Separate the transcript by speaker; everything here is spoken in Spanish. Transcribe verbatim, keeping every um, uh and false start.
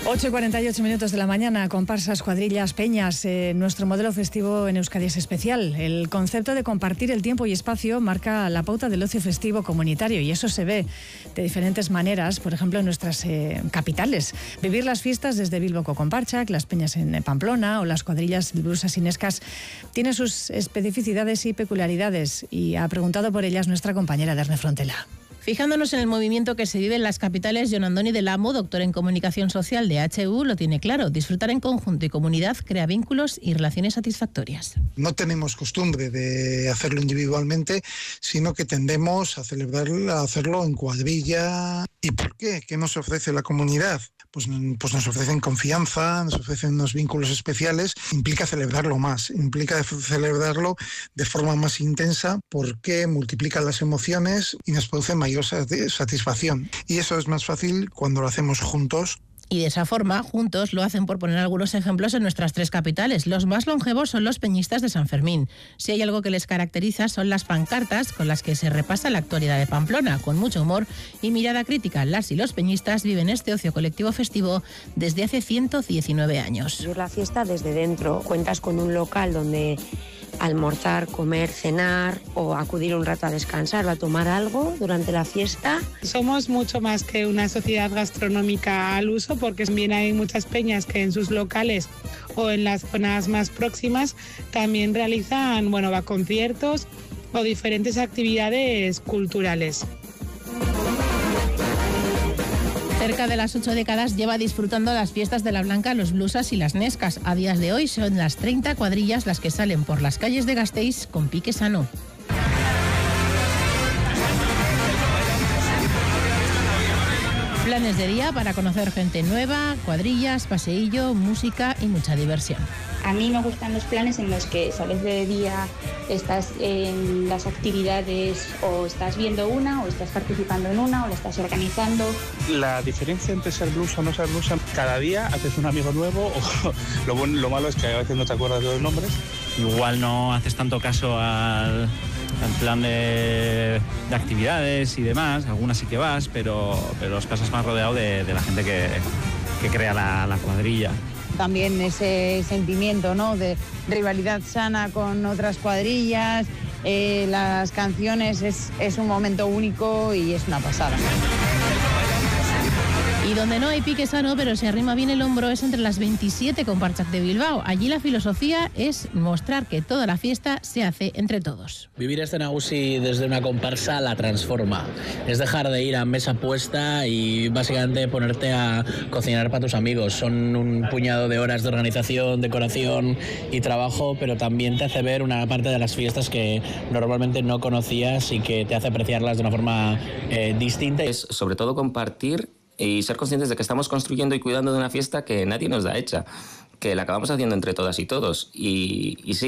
Speaker 1: ocho y cuarenta y ocho minutos de la mañana, comparsas, cuadrillas, peñas. Eh, nuestro modelo festivo en Euskadi es especial. El concepto de compartir el tiempo y espacio marca la pauta del ocio festivo comunitario y eso se ve de diferentes maneras, por ejemplo, en nuestras eh, capitales. Vivir las fiestas desde Bilbo con Comparchac, las peñas en Pamplona o las cuadrillas blusas inescas tienen sus especificidades y peculiaridades y ha preguntado por ellas nuestra compañera Derne Frontela.
Speaker 2: Fijándonos en el movimiento que se vive en las capitales, Jon Andoni del Amo, doctor en Comunicación Social de H U, lo tiene claro. Disfrutar en conjunto y comunidad crea vínculos y relaciones satisfactorias.
Speaker 3: No tenemos costumbre de hacerlo individualmente, sino que tendemos a celebrarlo, a hacerlo en cuadrilla. ¿Y por qué? ¿Qué nos ofrece la comunidad? Pues, pues nos ofrecen confianza, nos ofrecen unos vínculos especiales. Implica celebrarlo más, implica celebrarlo de forma más intensa porque multiplica las emociones y nos produce mayor satisfacción. Y eso es más fácil cuando lo hacemos juntos.
Speaker 2: Y de esa forma, juntos, lo hacen por poner algunos ejemplos en nuestras tres capitales. Los más longevos son los peñistas de San Fermín. Si hay algo que les caracteriza son las pancartas con las que se repasa la actualidad de Pamplona. Con mucho humor y mirada crítica, las y los peñistas viven este ocio colectivo festivo desde hace ciento diecinueve años.
Speaker 4: Es la fiesta desde dentro. Cuentas con un local donde almorzar, comer, cenar o acudir un rato a descansar o a tomar algo durante la fiesta.
Speaker 5: Somos mucho más que una sociedad gastronómica al uso, porque también hay muchas peñas que en sus locales o en las zonas más próximas también realizan, bueno, va conciertos o diferentes actividades culturales.
Speaker 2: Cerca de las ocho décadas lleva disfrutando las fiestas de la Blanca, los blusas y las nescas. A días de hoy son las treinta cuadrillas las que salen por las calles de Gasteiz con pique sano. Planes de día para conocer gente nueva, cuadrillas, paseillo, música y mucha diversión.
Speaker 6: A mí me gustan los planes en los que sales de día, estás en las actividades o estás viendo una o estás participando en una o la estás organizando.
Speaker 7: La diferencia entre ser blusa o no ser blusa, cada día haces un amigo nuevo o lo, bueno, lo malo es que a veces no te acuerdas de los nombres.
Speaker 8: Igual no haces tanto caso al, al plan de, de actividades y demás, algunas sí que vas, pero, pero los pasas más rodeado de, de la gente que, que crea la, la cuadrilla.
Speaker 9: También ese sentimiento, ¿no?, de rivalidad sana con otras cuadrillas, eh, las canciones, es, es un momento único y es una pasada.
Speaker 2: Y donde no hay pique sano, pero se arrima bien el hombro, es entre las veintisiete Comparchac de Bilbao. Allí la filosofía es mostrar que toda la fiesta se hace entre todos.
Speaker 10: Vivir este nagusi desde una comparsa la transforma. Es dejar de ir a mesa puesta y básicamente ponerte a cocinar para tus amigos. Son un puñado de horas de organización, decoración y trabajo, pero también te hace ver una parte de las fiestas que normalmente no conocías y que te hace apreciarlas de una forma eh, distinta.
Speaker 11: Es sobre todo compartir y ser conscientes de que estamos construyendo y cuidando de una fiesta que nadie nos da hecha, que la acabamos haciendo entre todas y todos. Y, y sí,